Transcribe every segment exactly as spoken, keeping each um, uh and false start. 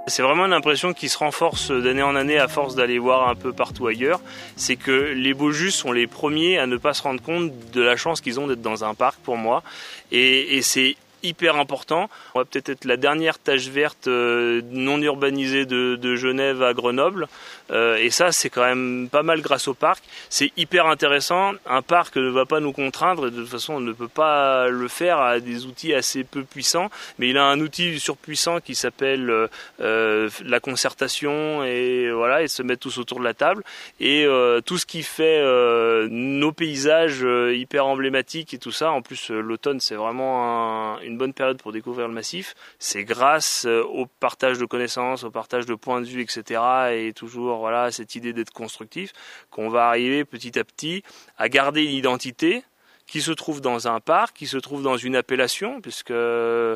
C'est vraiment une impression qui se renforce d'année en année à force d'aller voir un peu partout ailleurs. C'est que les Baujus sont les premiers à ne pas se rendre compte de la chance qu'ils ont d'être dans un parc pour moi. Et, et c'est hyper important. On va peut-être être la dernière tache verte euh, non urbanisée de, de Genève à Grenoble. Euh, et ça, c'est quand même pas mal grâce au parc. C'est hyper intéressant. Un parc ne va pas nous contraindre. De toute façon, on ne peut pas le faire à des outils assez peu puissants. Mais il a un outil surpuissant qui s'appelle euh, la concertation et voilà, et se mettre tous autour de la table. Et euh, tout ce qui fait euh, nos paysages euh, hyper emblématiques et tout ça. En plus, euh, l'automne, c'est vraiment un, une bonne période pour découvrir le massif. C'est grâce euh, au partage de connaissances, au partage de points de vue, et cetera. Et toujours voilà, cette idée d'être constructif, qu'on va arriver petit à petit à garder l'identité qui se trouve dans un parc, qui se trouve dans une appellation, puisque euh,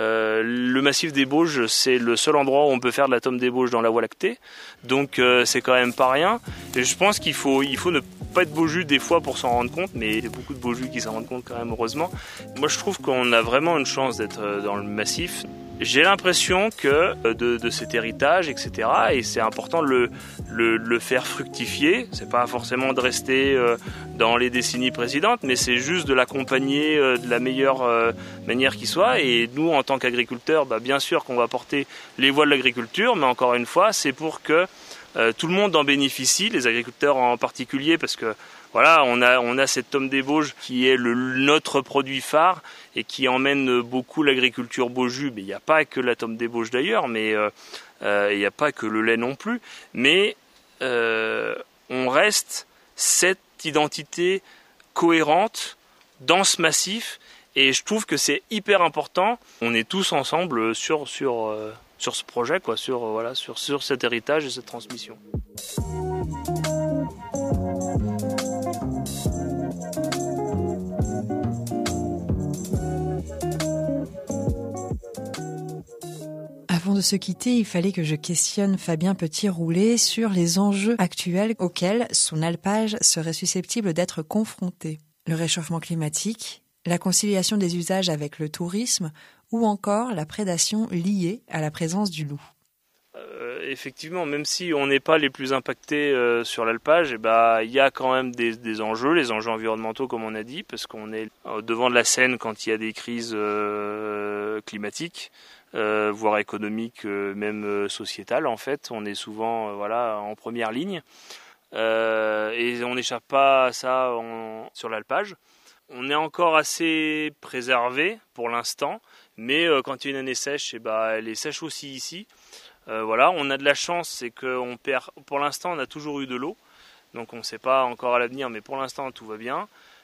le massif des Bauges, c'est le seul endroit où on peut faire de la tome des Bauges dans la Voie lactée. Donc euh, c'est quand même pas rien. Et je pense qu'il faut, il faut ne pas être Baujus des fois pour s'en rendre compte, mais il y a beaucoup de Baujus qui s'en rendent compte quand même, heureusement. Moi je trouve qu'on a vraiment une chance d'être dans le massif. J'ai l'impression que de, de cet héritage, et cetera, et c'est important de le, le, le faire fructifier. C'est pas forcément de rester dans les décennies précédentes, mais c'est juste de l'accompagner de la meilleure manière qui soit. Et nous, en tant qu'agriculteurs, bah, bien sûr qu'on va porter les voix de l'agriculture, mais encore une fois, c'est pour que euh, tout le monde en bénéficie, les agriculteurs en particulier, parce que voilà, on a, on a cette tome des Bauges qui est le, notre produit phare et qui emmène beaucoup l'agriculture Baujus. Mais il n'y a pas que la tome des Bauges d'ailleurs, mais euh, euh, il n'y a pas que le lait non plus. Mais euh, on reste cette identité cohérente dans ce massif et je trouve que c'est hyper important. On est tous ensemble sur, sur, euh, sur ce projet, quoi, sur, euh, voilà, sur, sur cet héritage et cette transmission. Avant de se quitter, il fallait que je questionne Fabien Petit-Roulet sur les enjeux actuels auxquels son alpage serait susceptible d'être confronté. Le réchauffement climatique, la conciliation des usages avec le tourisme ou encore la prédation liée à la présence du loup. Euh, effectivement, même si on n'est pas les plus impactés euh, sur l'alpage, eh ben, y a quand même des, des enjeux, les enjeux environnementaux comme on a dit, parce qu'on est au devant de la scène quand il y a des crises euh, climatiques. Euh, voire économique, euh, même euh, sociétale en fait. On est souvent euh, voilà, en première ligne euh, et on n'échappe pas à ça en, sur l'alpage. On est encore assez préservé pour l'instant, mais euh, quand il y a une année sèche, eh ben, elle est sèche aussi ici. Euh, voilà, on a de la chance, c'est qu'on perd, pour l'instant on a toujours eu de l'eau, donc on ne sait pas encore à l'avenir, mais pour l'instant tout va bien.